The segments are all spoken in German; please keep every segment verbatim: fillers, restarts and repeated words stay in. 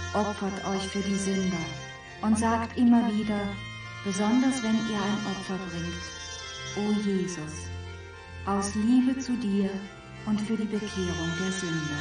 opfert euch für die Sünder und sagt immer wieder, besonders wenn ihr ein Opfer bringt, O Jesus, aus Liebe zu dir und für die Bekehrung der Sünder.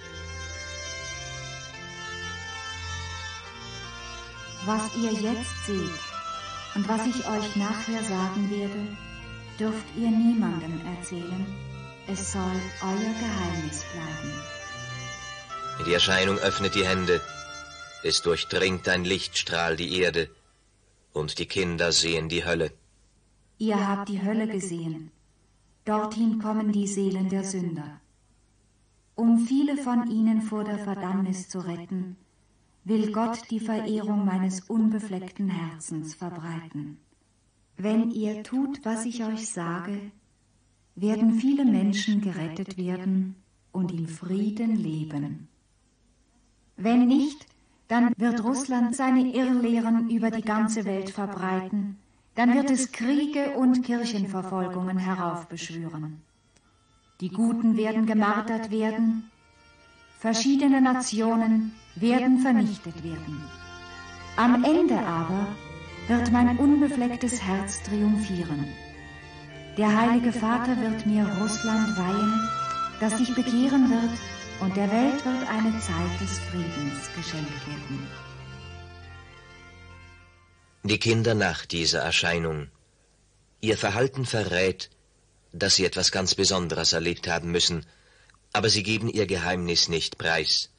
Was ihr jetzt seht und was ich euch nachher sagen werde, dürft ihr niemandem erzählen. Es soll euer Geheimnis bleiben. Die Erscheinung öffnet die Hände. Es durchdringt ein Lichtstrahl die Erde, und die Kinder sehen die Hölle. Ihr habt die Hölle gesehen. Dorthin kommen die Seelen der Sünder. Um viele von ihnen vor der Verdammnis zu retten, will Gott die Verehrung meines unbefleckten Herzens verbreiten. Wenn ihr tut, was ich euch sage, werden viele Menschen gerettet werden und in Frieden leben. Wenn nicht, dann wird Russland seine Irrlehren über die ganze Welt verbreiten, dann wird es Kriege und Kirchenverfolgungen heraufbeschwören. Die Guten werden gemartert werden, verschiedene Nationen werden vernichtet werden. Am Ende aber wird mein unbeflecktes Herz triumphieren. Der Heilige Vater wird mir Russland weihen, das sich bekehren wird, und der Welt wird eine Zeit des Friedens geschenkt werden. Die Kinder nach dieser Erscheinung. Ihr Verhalten verrät, dass sie etwas ganz Besonderes erlebt haben müssen, aber sie geben ihr Geheimnis nicht preis.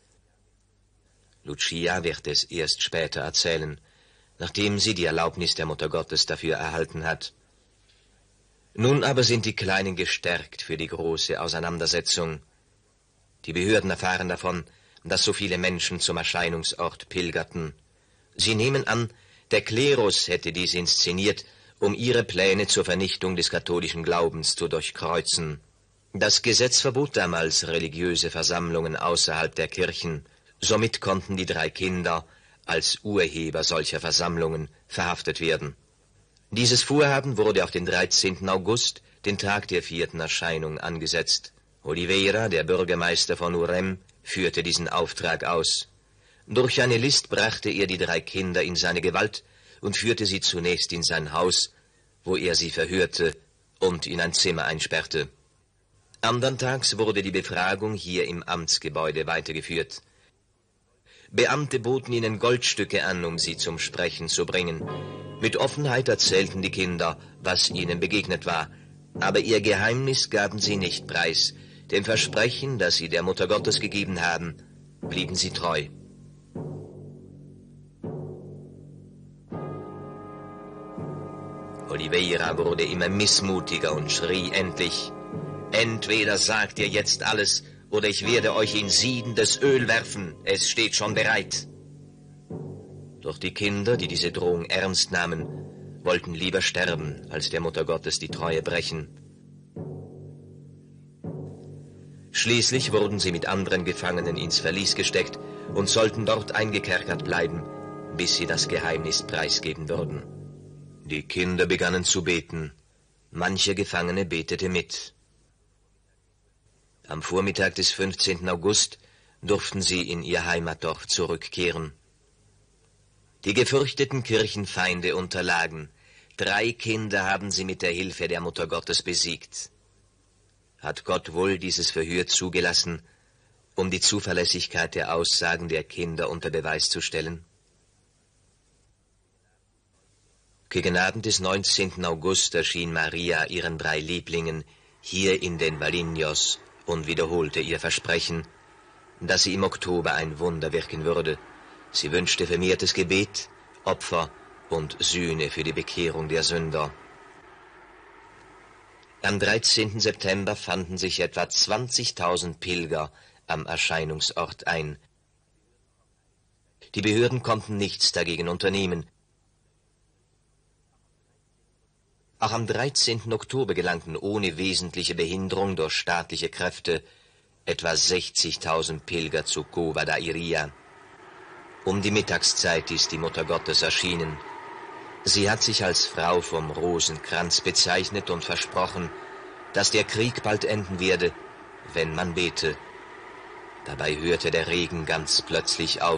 Lucia wird es erst später erzählen, nachdem sie die Erlaubnis der Mutter Gottes dafür erhalten hat. Nun aber sind die Kleinen gestärkt für die große Auseinandersetzung. Die Behörden erfahren davon, dass so viele Menschen zum Erscheinungsort pilgerten. Sie nehmen an, der Klerus hätte dies inszeniert, um ihre Pläne zur Vernichtung des katholischen Glaubens zu durchkreuzen. Das Gesetz verbot damals religiöse Versammlungen außerhalb der Kirchen. Somit konnten die drei Kinder als Urheber solcher Versammlungen verhaftet werden. Dieses Vorhaben wurde auf den dreizehnten August, den Tag der vierten Erscheinung, angesetzt. Oliveira, der Bürgermeister von Urem, führte diesen Auftrag aus. Durch eine List brachte er die drei Kinder in seine Gewalt und führte sie zunächst in sein Haus, wo er sie verhörte und in ein Zimmer einsperrte. Andern Tags wurde die Befragung hier im Amtsgebäude weitergeführt. Beamte boten ihnen Goldstücke an, um sie zum Sprechen zu bringen. Mit Offenheit erzählten die Kinder, was ihnen begegnet war, aber ihr Geheimnis gaben sie nicht preis. Dem Versprechen, das sie der Mutter Gottes gegeben haben, blieben sie treu. Oliveira wurde immer missmutiger und schrie endlich: Entweder sagt ihr jetzt alles, oder ich werde euch in siedendes Öl werfen, es steht schon bereit. Doch die Kinder, die diese Drohung ernst nahmen, wollten lieber sterben, als der Mutter Gottes die Treue brechen. Schließlich wurden sie mit anderen Gefangenen ins Verlies gesteckt und sollten dort eingekerkert bleiben, bis sie das Geheimnis preisgeben würden. Die Kinder begannen zu beten. Manche Gefangene betete mit. Am Vormittag des fünfzehnten August durften sie in ihr Heimatdorf zurückkehren. Die gefürchteten Kirchenfeinde unterlagen. Drei Kinder haben sie mit der Hilfe der Mutter Gottes besiegt. Hat Gott wohl dieses Verhör zugelassen, um die Zuverlässigkeit der Aussagen der Kinder unter Beweis zu stellen? Gegen Abend des neunzehnten August erschien Maria ihren drei Lieblingen hier in den Valinhos und wiederholte ihr Versprechen, dass sie im Oktober ein Wunder wirken würde. Sie wünschte vermehrtes Gebet, Opfer und Sühne für die Bekehrung der Sünder. Am dreizehnten September fanden sich etwa zwanzigtausend Pilger am Erscheinungsort ein. Die Behörden konnten nichts dagegen unternehmen. Auch am dreizehnten Oktober gelangten ohne wesentliche Behinderung durch staatliche Kräfte etwa sechzigtausend Pilger zu Cova da Iria. Um die Mittagszeit ist die Mutter Gottes erschienen. Sie hat sich als Frau vom Rosenkranz bezeichnet und versprochen, dass der Krieg bald enden werde, wenn man bete. Dabei hörte der Regen ganz plötzlich auf.